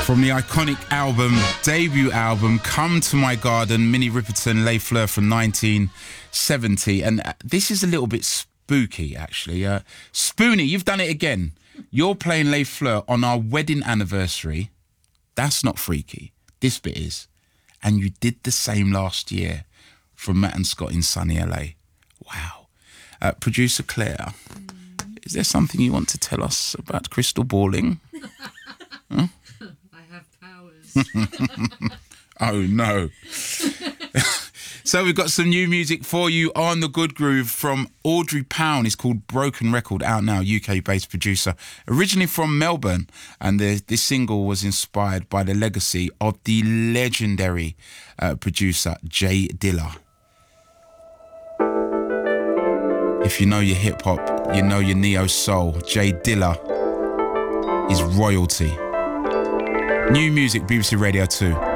From the iconic album, debut album, Come to My Garden, Minnie Riperton, Les Fleurs from 1970. And this is a little bit spooky, actually. Spoonie, you've done it again. You're playing Les Fleurs on our wedding anniversary. That's not freaky. This bit is. And you did the same last year from Matt and Scott in sunny LA. Wow. Producer Claire, is there something you want to tell us about crystal balling? Huh? Oh no. So we've got some new music for you on The Good Groove from Audrey Pound. It's called Broken Record, out now, UK-based producer, originally from Melbourne, and this single was inspired by the legacy of the legendary producer Jay Dilla. If you know your hip-hop, you know your neo-soul. Jay Dilla is royalty. New music, BBC Radio 2.